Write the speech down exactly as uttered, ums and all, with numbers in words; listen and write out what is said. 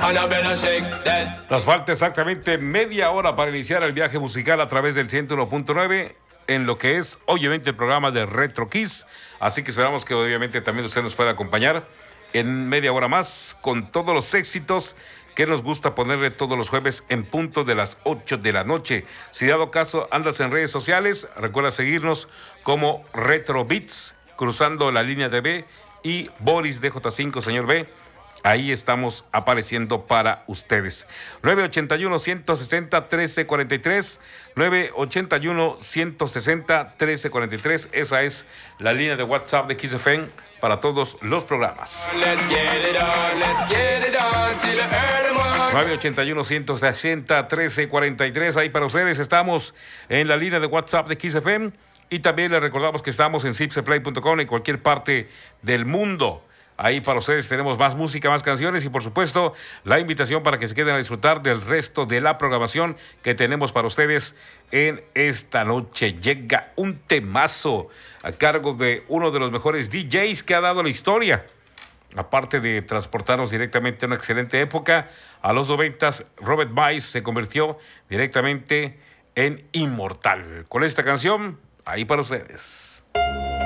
Nos falta exactamente media hora para iniciar el viaje musical a través del ciento uno punto nueve en lo que es obviamente el programa de Retro Kiss, así que esperamos que obviamente también usted nos pueda acompañar en media hora más con todos los éxitos que nos gusta ponerle todos los jueves en punto de las ocho de la noche. Si dado caso andas en redes sociales, recuerda seguirnos como Retro Beats, cruzando la línea de B, y Boris D J cinco, señor B. Ahí estamos apareciendo para ustedes. nueve ochenta y uno, ciento sesenta, trece cuarenta y tres. nueve ochenta y uno, ciento sesenta, trece cuarenta y tres. Esa es la línea de WhatsApp de Kiss F M para todos los programas. nueve ochenta y uno, ciento sesenta, trece cuarenta y tres. Ahí para ustedes estamos en la línea de WhatsApp de Kiss F M. Y también les recordamos que estamos en zipseplay punto com en cualquier parte del mundo. Ahí para ustedes tenemos más música, más canciones y por supuesto la invitación para que se queden a disfrutar del resto de la programación que tenemos para ustedes en esta noche. Llega un temazo a cargo de uno de los mejores D Js que ha dado la historia. Aparte de transportarnos directamente a una excelente época, a los noventas, Robert Miles se convirtió directamente en inmortal. Con esta canción, ahí para ustedes.